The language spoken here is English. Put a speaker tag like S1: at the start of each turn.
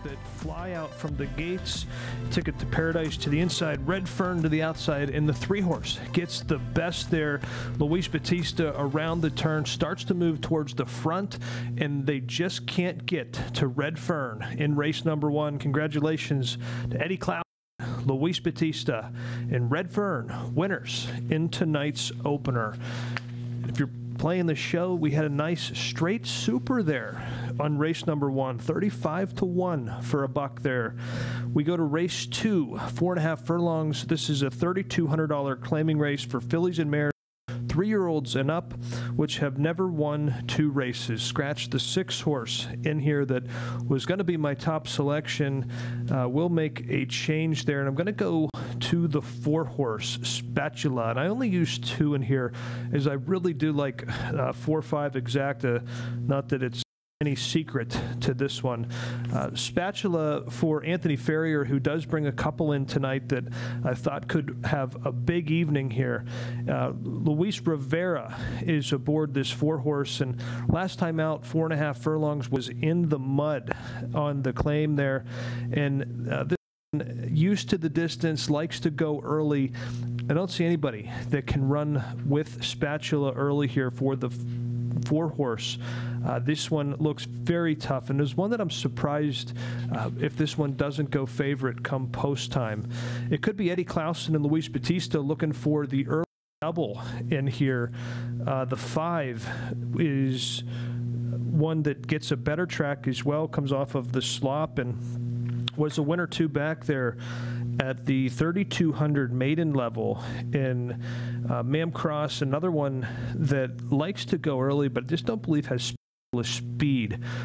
S1: that fly out from the gates. Ticket to Paradise to the inside, Redfern to the outside, and the 3-horse gets the best there. Luis Batista around the turn, starts to move towards the front, and they just can't get to Redfern in race number 1. Congratulations to Eddie Cloud, Luis Batista, and Redfern, winners in tonight's opener. If you're playing the show, we had a nice straight super there on race number 1, 35-1 for a buck there. We go to race 2, 4.5 furlongs. This is a $3,200 claiming race for fillies and mares, 3-year-olds and up, which have never won 2 races. Scratch the 6-horse in here that was going to be my top selection. We'll make a change there, and I'm going to go to the 4-horse Spatula, and I only use 2 in here as I really do like 4-5 Exacta. Not that it's any secret to this one. Spatula for Anthony Ferrier, who does bring a couple in tonight that I thought could have a big evening here. Luis Rivera is aboard this 4-horse, and last time out, 4.5 furlongs, was in the mud on the claim there, and this used to the distance, likes to go early. I don't see anybody that can run with Spatula early here for the 4-horse. This one looks very tough, and there's one that I'm surprised if this one doesn't go favorite come post time. It could be Eddie Clausen and Luis Batista looking for the early double in here. The 5 is one that gets a better track as well, comes off of the slop, and was a win or 2 back there at the 3,200 maiden level in Mam Cross, another one that likes to go early, but I just don't believe has speed.